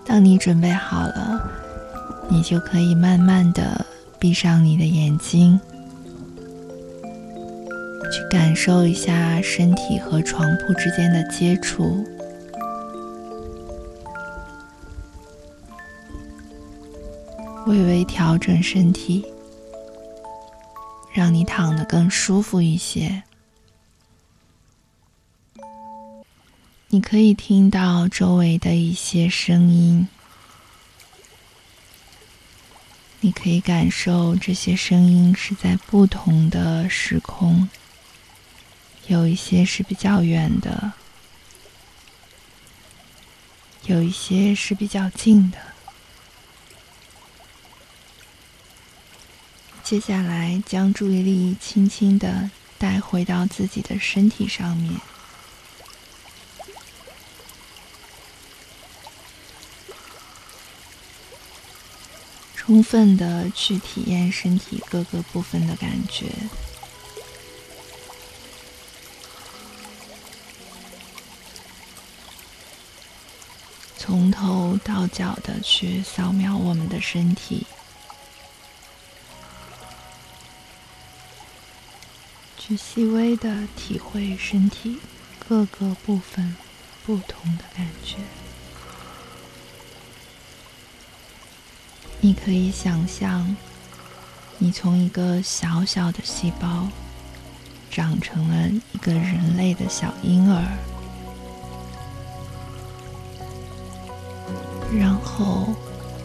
当你准备好了，你就可以慢慢地闭上你的眼睛，去感受一下身体和床铺之间的接触，微微调整身体，让你躺得更舒服一些。你可以听到周围的一些声音，你可以感受这些声音是在不同的时空，有一些是比较远的，有一些是比较近的。接下来将注意力轻轻地带回到自己的身体上面，充分地去体验身体各个部分的感觉，从头到脚地去扫描我们的身体，去细微地体会身体各个部分不同的感觉。你可以想象，你从一个小小的细胞长成了一个人类的小婴儿，然后